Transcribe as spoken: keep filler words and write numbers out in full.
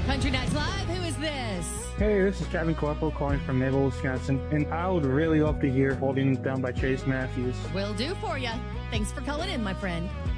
Country Nights Live, who is this? Hey, this is Kevin Corporal calling from Naval, Wisconsin, and I would really love to hear Holding Down by Chase Matthews. Will do for you. Thanks for calling in, my friend.